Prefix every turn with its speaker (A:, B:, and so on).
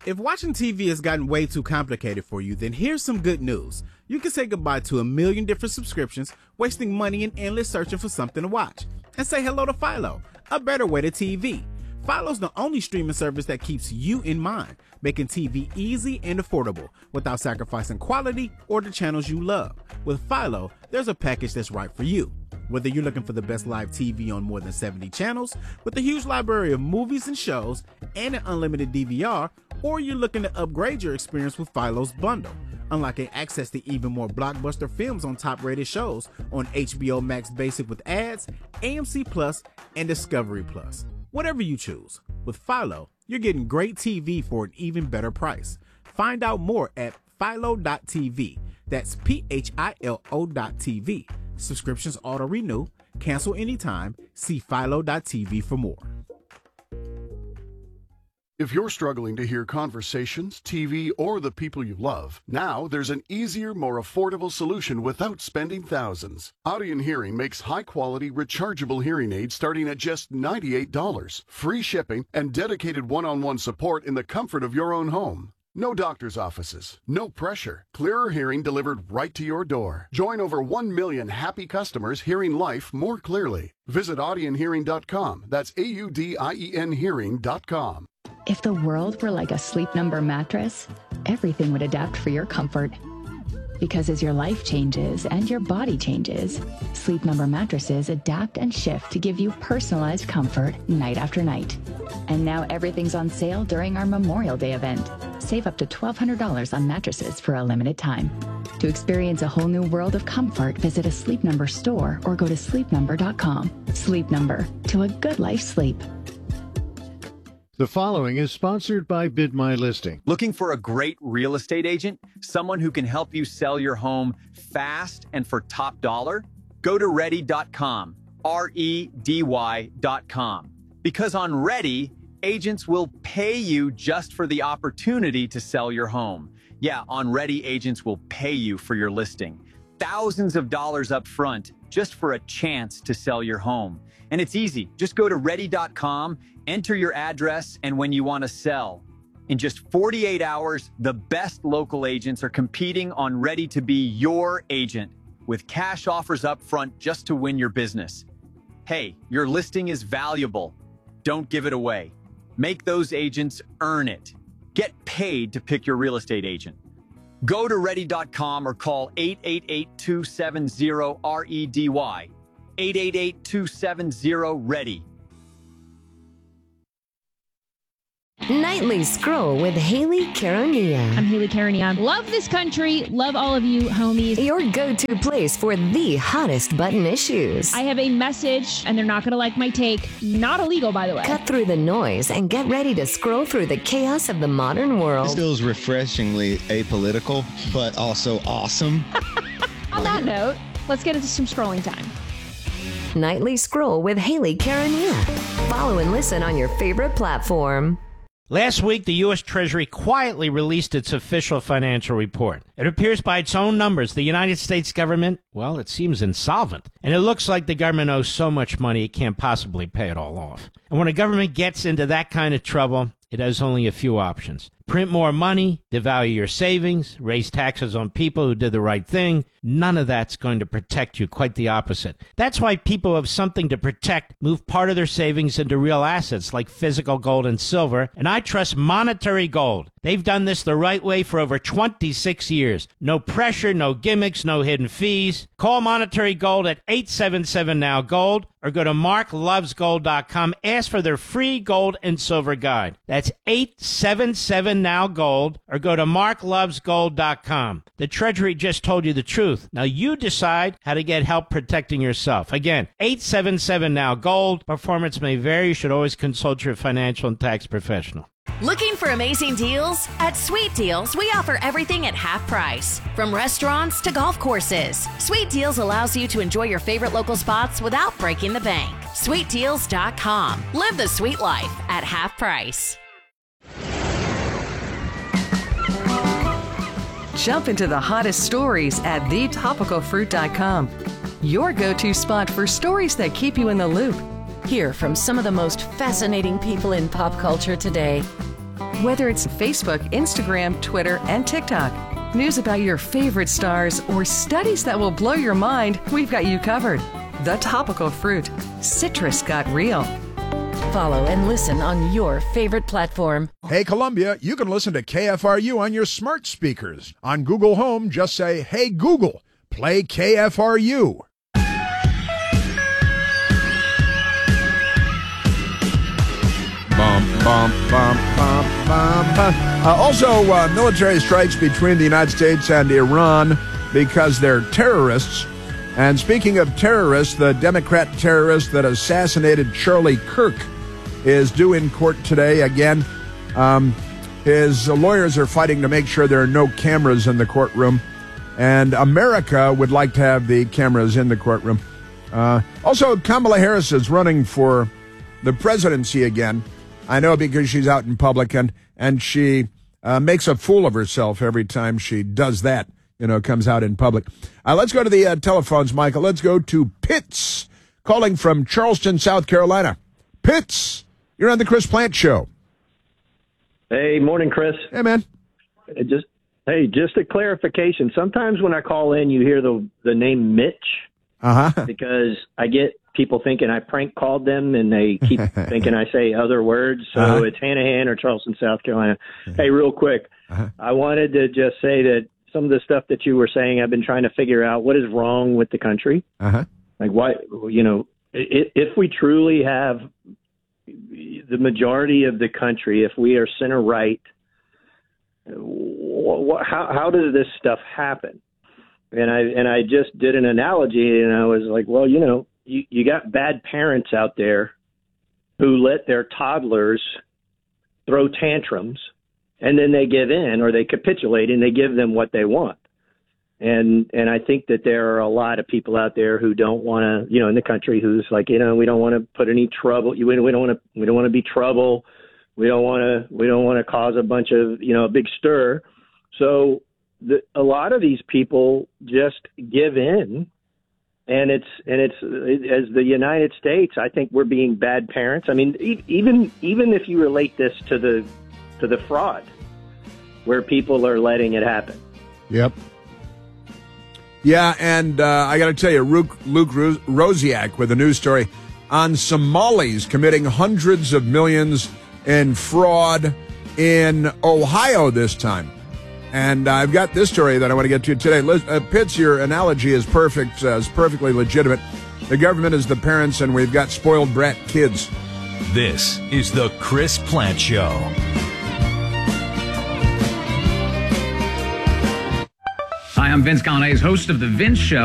A: If watching TV has gotten way too complicated for you, then here's some good news. You can say goodbye to 1 million different subscriptions, wasting money and endless searching for something to watch. And say hello to Philo, a better way to TV. Philo's the only streaming service that keeps you in mind, making TV easy and affordable without sacrificing quality or the channels you love. With Philo, there's a package that's right for you. Whether you're looking for the best live TV on more than 70 channels, with a huge library of movies and shows, and an unlimited DVR, or you're looking to upgrade your experience with Philo's bundle, unlocking access to even more blockbuster films on top-rated shows on HBO Max Basic with ads, AMC Plus, and Discovery Plus. Whatever you choose, with Philo, you're getting great TV for an even better price. Find out more at philo.tv. That's PHILO.TV. Subscriptions auto-renew. Cancel anytime. See philo.tv for more.
B: If you're struggling to hear conversations, TV, or the people you love, now there's an easier, more affordable solution without spending thousands. Audien Hearing makes high-quality, rechargeable hearing aids starting at just $98, free shipping, and dedicated one-on-one support in the comfort of your own home. No doctor's offices, no pressure, clearer hearing delivered right to your door. Join over 1 million happy customers hearing life more clearly. Visit audienhearing.com. That's AUDIEN hearing.com.
C: If the world were like a Sleep Number mattress, everything would adapt for your comfort. Because as your life changes and your body changes, Sleep Number mattresses adapt and shift to give you personalized comfort night after night. And now everything's on sale during our Memorial Day event. Save up to $1,200 on mattresses for a limited time. To experience a whole new world of comfort, visit a Sleep Number store or go to sleepnumber.com. Sleep Number, to a good night's sleep.
D: The following is sponsored by Bid My Listing.
E: Looking for a great real estate agent? Someone who can help you sell your home fast and for top dollar? Go to ready.com, REDY.com. Because on Ready, agents will pay you just for the opportunity to sell your home. Yeah, on Ready, agents will pay you for your listing. Thousands of dollars up front just for a chance to sell your home. And it's easy. Just go to ready.com, enter your address, and when you want to sell. In just 48 hours, the best local agents are competing on Ready to be your agent with cash offers up front just to win your business. Hey, your listing is valuable. Don't give it away. Make those agents earn it. Get paid to pick your real estate agent. Go to ready.com or call 888-270-REDY. 888-270-READY.
F: Nightly Scroll with Haley Caronia.
G: I'm Haley Caronia. Love this country. Love all of you homies.
F: Your go-to place for the hottest button issues.
G: I have a message, and they're not going to like my take. Not illegal, by the way.
F: Cut through the noise and get ready to scroll through the chaos of the modern world.
H: This feels refreshingly apolitical, but also awesome.
G: On that note, let's get into some scrolling time.
F: Nightly Scroll with Haley Caronia. Follow and listen on your favorite platform.
I: Last week, the U.S. Treasury quietly released its official financial report. It appears by its own numbers, the United States government, well, it seems insolvent. And it looks like the government owes so much money it can't possibly pay it all off. And when a government gets into that kind of trouble, it has only a few options. Print more money, devalue your savings, raise taxes on people who did the right thing. None of that's going to protect you, quite the opposite. That's why people who have something to protect move part of their savings into real assets like physical gold and silver, and I trust Monetary Gold. They've done this the right way for over 26 years. No pressure, no gimmicks, no hidden fees. Call Monetary Gold at 877-NOW-GOLD or go to marklovesgold.com. Ask for their free gold and silver guide. That's 877-NOW-GOLD or go to marklovesgold.com. The Treasury just told you the truth. Now you decide how to get help protecting yourself. Again, 877-NOW-GOLD. Performance may vary. You should always consult your financial and tax professional.
J: Looking for amazing deals? At Sweet Deals, we offer everything at half price. From restaurants to golf courses, Sweet Deals allows you to enjoy your favorite local spots without breaking the bank. SweetDeals.com. Live the sweet life at half price.
K: Jump into the hottest stories at thetopicalfruit.com. Your go-to spot for stories that keep you in the loop.
J: Hear from some of the most fascinating people in pop culture today.
K: Whether it's Facebook, Instagram, Twitter, and TikTok, news about your favorite stars, or studies that will blow your mind, we've got you covered. The Topical Fruit. Citrus got real.
J: Follow and listen on your favorite platform.
L: Hey, Columbia, you can listen to KFRU on your smart speakers. On Google Home, just say, "Hey, Google, play KFRU." Bum, bum, bum, bum, bum, bum. Also, military strikes between the United States and Iran because they're terrorists. And speaking of terrorists, the Democrat terrorist that assassinated Charlie Kirk is due in court today again. His lawyers are fighting to make sure there are no cameras in the courtroom. And America would like to have the cameras in the courtroom. Also, Kamala Harris is running for the presidency again. I know because she's out in public, and she makes a fool of herself every time she does that, comes out in public. Let's go to the telephones, Michael. Let's go to Pitts, calling from Charleston, South Carolina. Pitts, you're on the Chris Plant Show.
M: Hey, morning, Chris.
L: Hey, man.
M: Just a clarification. Sometimes when I call in, you hear the name Mitch. Because I get people thinking I prank called them, and they keep thinking I say other words. So it's Hanahan or Charleston, South Carolina. Hey, real quick, I wanted to just say that some of the stuff that you were saying, I've been trying to figure out what is wrong with the country. Like, why, if we truly have the majority of the country, if we are center right, how does this stuff happen? And I just did an analogy, and I was like, well, you got bad parents out there who let their toddlers throw tantrums, and then they give in or they capitulate and they give them what they want. And I think that there are a lot of people out there who don't want to, in the country, who's like, we don't want to put any trouble. We don't want to be trouble. We don't want to cause a bunch of, a big stir. So a lot of these people just give in, and it's as the United States, I think we're being bad parents. I mean, even if you relate this to the fraud, where people are letting it happen.
L: Yep. Yeah, and I got to tell you, Luke Rosiak with a news story on Somalis committing hundreds of millions in fraud in Ohio this time. And I've got this story that I want to get to today. Pitts, your analogy is perfect, is perfectly legitimate. The government is the parents, and we've got spoiled brat kids.
N: This is the Chris Plant Show.
O: Hi, I'm Vince Coglianese, host of The Vince Show.